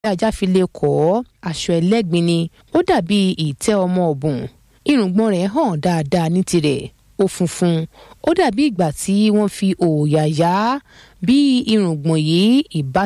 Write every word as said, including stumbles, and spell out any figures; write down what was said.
ajá fi lè kọ́ aṣọ ẹlẹ́gbin ni ó dàbí ìtẹ́ ọmọ ọ̀bùn irùngbọ̀n rẹ̀ hàn dáadáa ní tirẹ̀ ó funfun ó dàbí ìgbà tí wọ́n fi òòyà yá bí irùngbọ̀n yìí ìbá